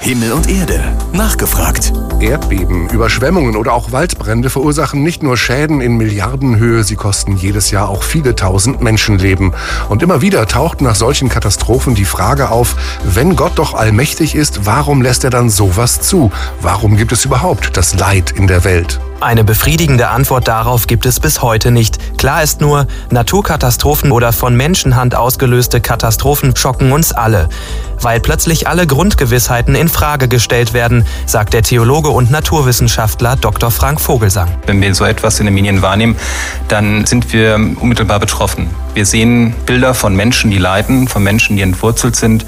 Himmel und Erde. Nachgefragt. Erdbeben, Überschwemmungen oder auch Waldbrände verursachen nicht nur Schäden in Milliardenhöhe, sie kosten jedes Jahr auch viele tausend Menschenleben. Und immer wieder taucht nach solchen Katastrophen die Frage auf, wenn Gott doch allmächtig ist, warum lässt er dann sowas zu? Warum gibt es überhaupt das Leid in der Welt? Eine befriedigende Antwort darauf gibt es bis heute nicht. Klar ist nur, Naturkatastrophen oder von Menschenhand ausgelöste Katastrophen schocken uns alle. Weil plötzlich alle Grundgewissheiten in Frage gestellt werden, sagt der Theologe und Naturwissenschaftler Dr. Frank Vogelsang. Wenn wir so etwas in den Medien wahrnehmen, dann sind wir unmittelbar betroffen. Wir sehen Bilder von Menschen, die leiden, von Menschen, die entwurzelt sind.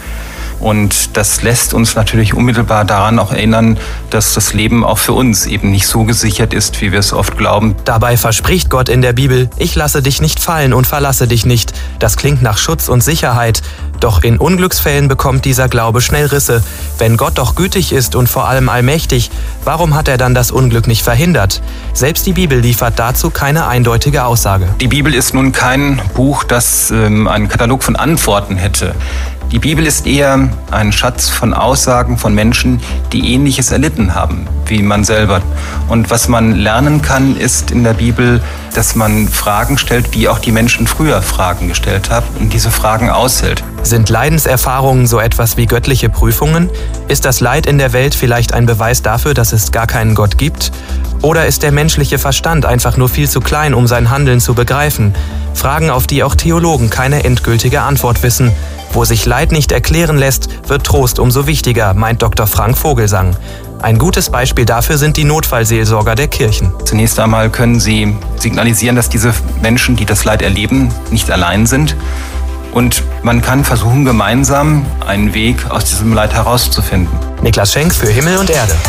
Und das lässt uns natürlich unmittelbar daran auch erinnern, dass das Leben auch für uns eben nicht so gesichert ist, wie wir es oft glauben. Dabei verspricht Gott in der Bibel, ich lasse dich nicht fallen und verlasse dich nicht. Das klingt nach Schutz und Sicherheit. Doch in Unglücksfällen bekommt dieser Glaube schnell Risse. Wenn Gott doch gütig ist und vor allem allmächtig, warum hat er dann das Unglück nicht verhindert? Selbst die Bibel liefert dazu keine eindeutige Aussage. Die Bibel ist nun kein Buch, das einen Katalog von Antworten hätte. Die Bibel ist eher ein Schatz von Aussagen von Menschen, die Ähnliches erlitten haben, wie man selber. Und was man lernen kann, ist in der Bibel, dass man Fragen stellt, wie auch die Menschen früher Fragen gestellt haben und diese Fragen aushält. Sind Leidenserfahrungen so etwas wie göttliche Prüfungen? Ist das Leid in der Welt vielleicht ein Beweis dafür, dass es gar keinen Gott gibt? Oder ist der menschliche Verstand einfach nur viel zu klein, um sein Handeln zu begreifen? Fragen, auf die auch Theologen keine endgültige Antwort wissen. Wo sich Leid nicht erklären lässt, wird Trost umso wichtiger, meint Dr. Frank Vogelsang. Ein gutes Beispiel dafür sind die Notfallseelsorger der Kirchen. Zunächst einmal können sie signalisieren, dass diese Menschen, die das Leid erleben, nicht allein sind. Und man kann versuchen, gemeinsam einen Weg aus diesem Leid herauszufinden. Niklas Schenk für Himmel und Erde.